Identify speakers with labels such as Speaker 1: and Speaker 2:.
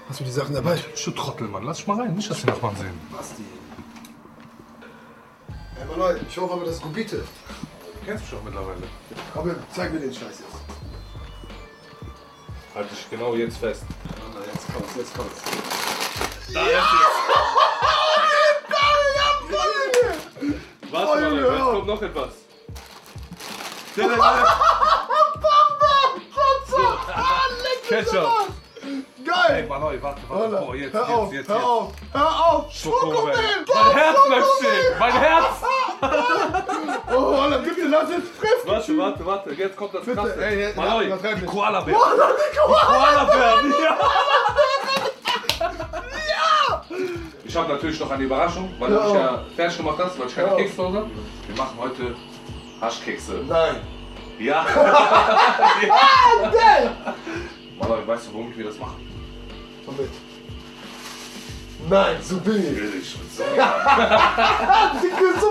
Speaker 1: Hast du die Sachen dabei?
Speaker 2: Du Trottel, Mann. Lass dich mal rein. Nicht, dass die Nachbarn sehen.
Speaker 1: Basti. Hey, Mann, ich hoffe aber, das ist Gubite.
Speaker 2: Du kennst mich doch mittlerweile.
Speaker 1: Komm, zeig mir den Scheiß jetzt.
Speaker 2: Halt dich genau jetzt fest.
Speaker 1: Na, jetzt kommt's, jetzt kommt's.
Speaker 2: Da ist es. Warte mal, jetzt kommt noch etwas. Ketchup.
Speaker 1: Geil!
Speaker 2: Ey, Mann, warte. Oh, jetzt.
Speaker 1: Hör auf!
Speaker 2: Schokomel! Mein Herz bleibt stehen! Mein Herz!
Speaker 1: Oh, Alter, bitte lass jetzt fressen!
Speaker 2: Warte. Jetzt kommt das
Speaker 1: Bitte,
Speaker 2: Krasse.
Speaker 1: ey,
Speaker 2: Mann,
Speaker 1: übertreib nicht.
Speaker 2: Koala-Bär. Koala-Bär, ja! Ich habe natürlich noch eine Überraschung, weil du mich ja fertig gemacht hast, weil ich keine Kekse habe. Wir machen heute Haschkekse.
Speaker 1: Nein!
Speaker 2: Ja!
Speaker 1: Geil!
Speaker 2: Mann, weißt du, womit wir das machen?
Speaker 1: Womit? Nein, so billig!
Speaker 2: Billig und so.
Speaker 1: Dicke